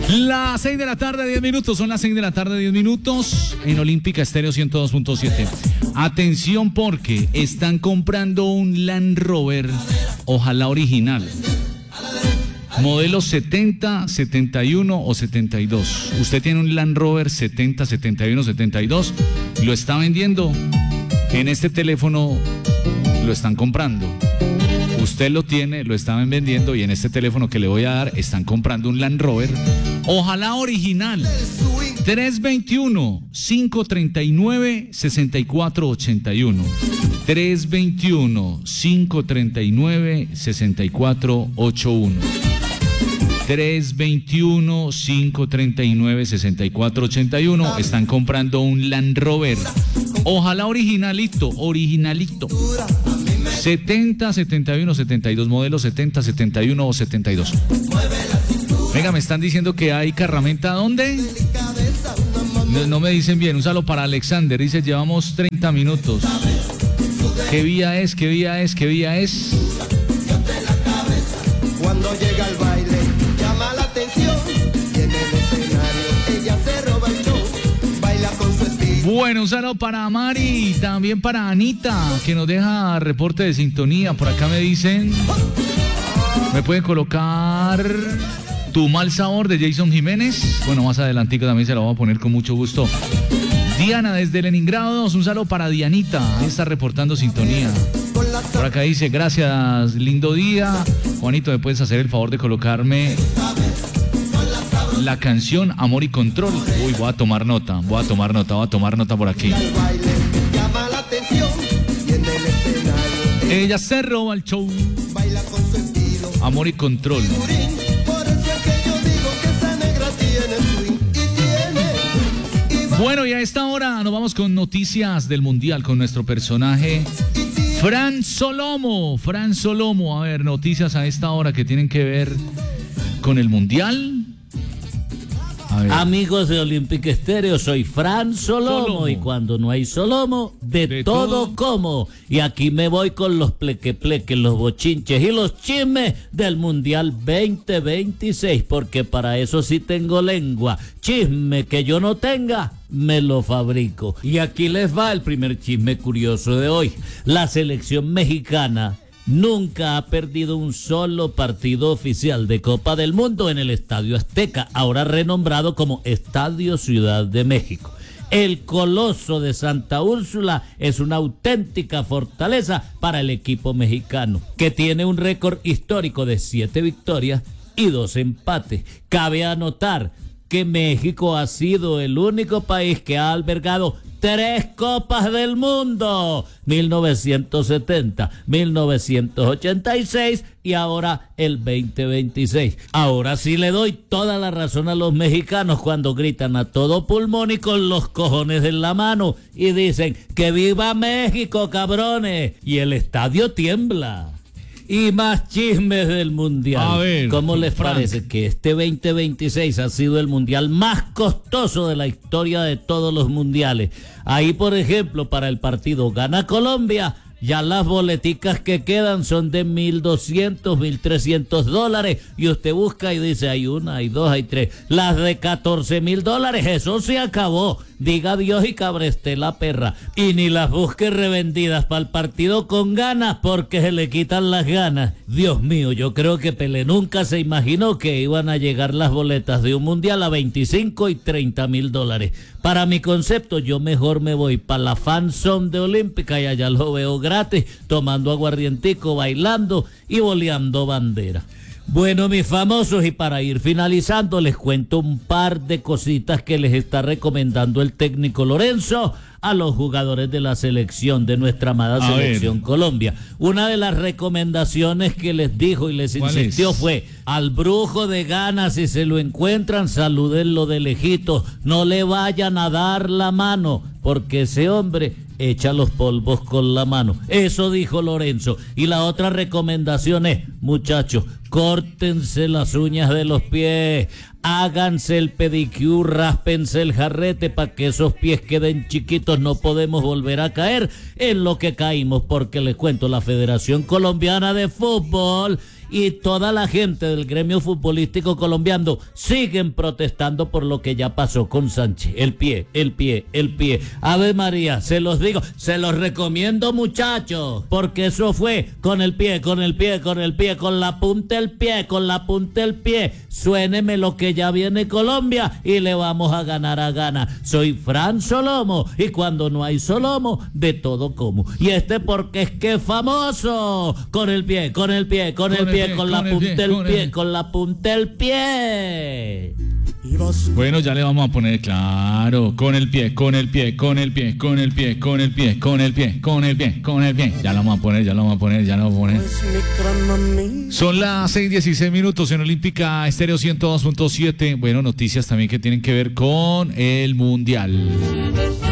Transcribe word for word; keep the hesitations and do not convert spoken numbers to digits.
Las seis de la tarde, diez minutos. Son las seis de la tarde, diez minutos. En Olímpica Estéreo ciento dos punto siete. Atención porque están comprando un Land Rover, ojalá original. Modelo setenta, setenta y uno o setenta y dos. Usted tiene un Land Rover setenta, setenta y uno, setenta y dos. Lo está vendiendo. En este teléfono lo están comprando. Usted lo tiene, lo estaban vendiendo y en este teléfono que le voy a dar están comprando un Land Rover, ojalá original. tres dos uno, cinco tres nueve, seis cuatro ocho uno. tres dos uno, cinco tres nueve, seis cuatro ocho uno. tres dos uno, cinco tres nueve, seis cuatro ocho uno. Están comprando un Land Rover, ojalá originalito, originalito. setenta, setenta y uno, setenta y dos, modelo setenta, setenta y uno o setenta y dos. Venga, me están diciendo que hay carramenta, ¿dónde? No, no me dicen bien, un saludo para Alexander, dice, llevamos treinta minutos. ¿Qué vía es? ¿Qué vía es? ¿Qué vía es? Cuando llega el baile, llama la atención, y en el escenario ella se roba el show, baila con su estilo. Bueno, un saludo para Mari y también para Anita, que nos deja reporte de sintonía. Por acá me dicen, ¿me pueden colocar Tu Mal Sabor de Jason Jiménez? Bueno, más adelantico también se lo vamos a poner con mucho gusto. Diana desde Leningrado, un saludo para Dianita, ahí está reportando sintonía. Por acá dice, gracias, lindo día. Juanito, ¿me puedes hacer el favor de colocarme la canción Amor y Control? Uy, voy a tomar nota, voy a tomar nota, voy a tomar nota por aquí. Ella se roba el show. Amor y Control. Bueno, y a esta hora nos vamos con noticias del Mundial con nuestro personaje Fran Solomo. Fran Solomo, a ver, noticias a esta hora que tienen que ver con el Mundial. Amigos de Olímpica Estéreo, soy Fran Solomo, Solomo y cuando no hay Solomo, de, de todo, todo como. Y aquí me voy con los pleque-pleques, los bochinches y los chismes del Mundial veinte veintiséis, porque para eso sí tengo lengua. Chisme que yo no tenga, me lo fabrico. Y aquí les va el primer chisme curioso de hoy. La selección mexicana nunca ha perdido un solo partido oficial de Copa del Mundo en el Estadio Azteca, ahora renombrado como Estadio Ciudad de México. El Coloso de Santa Úrsula es una auténtica fortaleza para el equipo mexicano, que tiene un récord histórico de siete victorias y dos empates. Cabe anotar que México ha sido el único país que ha albergado tres Copas del Mundo, mil novecientos setenta, mil novecientos ochenta y seis y ahora el veinte veintiséis. Ahora sí le doy toda la razón a los mexicanos cuando gritan a todo pulmón y con los cojones en la mano y dicen que viva México, cabrones, y el estadio tiembla. Y más chismes del Mundial. A ver, ¿cómo les Frank. parece que este veinte veintiséis ha sido el Mundial más costoso de la historia de todos los mundiales? Ahí, por ejemplo, para el partido gana Colombia, ya las boleticas que quedan son de mil doscientos, mil trescientos dólares. Y usted busca y dice, hay una, hay dos, hay tres. Las de catorce mil dólares, eso se acabó. Diga Dios y cabreste la perra. Y ni las busque revendidas para el partido con ganas, porque se le quitan las ganas. Dios mío, yo creo que Pelé nunca se imaginó que iban a llegar las boletas de un mundial a veinticinco y treinta mil dólares. Para mi concepto, yo mejor me voy para la fan zone de Olímpica y allá lo veo gratis, tomando aguardientico, bailando y boleando bandera. Bueno, mis famosos, y para ir finalizando, les cuento un par de cositas que les está recomendando el técnico Lorenzo a los jugadores de la selección, de nuestra amada a selección ver. Colombia. Una de las recomendaciones que les dijo y les insistió es? fue: al brujo de Ghana, si se lo encuentran, salúdenlo de lejitos, no le vayan a dar la mano, porque ese hombre echa los polvos con la mano. Eso dijo Lorenzo. Y la otra recomendación es, muchachos, córtense las uñas de los pies, háganse el pedicure, ráspense el jarrete para que esos pies queden chiquitos. No podemos volver a caer en lo que caímos, porque les cuento, la Federación Colombiana de Fútbol y toda la gente del gremio futbolístico colombiano siguen protestando por lo que ya pasó con Sánchez. El pie, el pie, el pie. Ave María, se los digo, se los recomiendo, muchachos, porque eso fue con el pie, con el pie, con el pie, con la punta del pie, con la punta del pie. Suéneme lo que ya viene Colombia y le vamos a ganar a gana. Soy Fran Solomo y cuando no hay Solomo, de todo como. Y este porque es que es famoso. Con el pie, con el pie, con, con el, pie, pie, con, con la punta del pie, pie, con la punta del pie. Bueno, ya le vamos a poner, claro, con el pie, con el pie, con el pie, con el pie, con el pie, con el pie, con el pie, con el pie. Ya lo vamos a poner, ya lo vamos a poner, ya lo vamos a poner. Son las seis dieciséis minutos en Olímpica Estéreo ciento dos punto siete. Bueno, noticias también que tienen que ver con el Mundial.